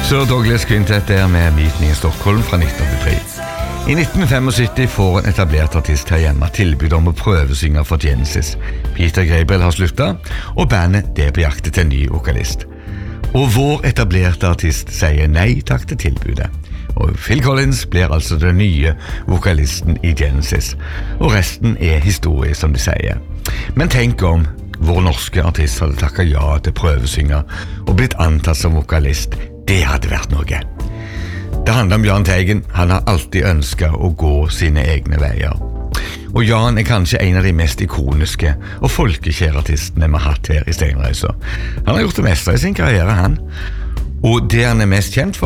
Sir Douglas Quintet der med Meeting i Stockholm fra 1983. I 1975 får en etablert artist her hjemme tilbud om å prøvesynge for Genesis. Peter Gabriel har sluttet, og bandet det på jakt til en ny vokalist. Og vår etablerte artist sier nei takk til tilbudet. Og Phil Collins blir altså den nye vokalisten i Genesis. Og resten er historie, som de sier. Men tenk om vår norske artist hadde takket ja til prøvesynger og blitt antatt som vokalist. Det hadde vært noe. Det handler om Jahn Teigen. Han har alltid ønsket å gå sine egne veier. Og Jahn er kanskje en av de mest ikoniske og folkekjære artistene vi har hatt her i Steinrøysa. Han har gjort det meste i sin karriere, han. Og det han er mest kjent for